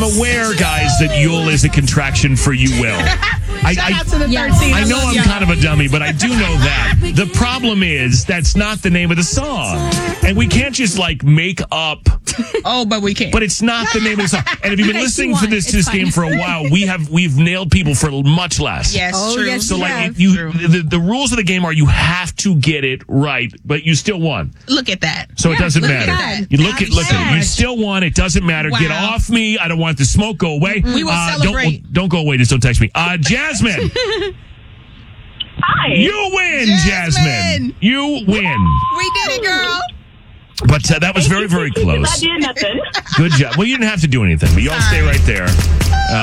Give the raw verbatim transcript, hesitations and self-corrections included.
aware, guys, that Yule is a contraction for you will. I, Shout I, out to the Yes. thirteen. I know love I'm y'all. kind of a dummy, but I do know that. The problem is that's not the name of the song. And we can't just, like, make up... Oh, but we can't. But it's not the name of the song. And if you've been Makes you listening to want. this, It's this fine. game for a while, we have, we've nailed people for much less. yes, Oh, true. yes, So, you like, have. you, True. the, the rules of the game are you have to get it right, but you still won. Look at that. So it doesn't look at matter. that. You look at look at it. You Gosh. still won. It doesn't matter. Get Wow. off me. I don't want the smoke. Go away. We will uh, celebrate. Don't, don't go away. Just don't text me. Uh, Jasmine. Hi. You win, Jasmine. Jasmine. You win. We did it, girl. But uh, that was very, very I close. did nothing. Good job. Well, you didn't have to do anything, but y'all stay right there.